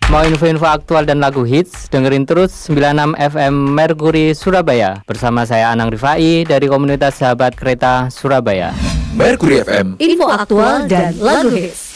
Mau info-info aktual dan lagu hits? Dengerin terus 96 FM Mercury Surabaya. Bersama saya Anang Rifai dari komunitas Sahabat Kereta Surabaya. Mercury FM, info aktual dan lagu hits.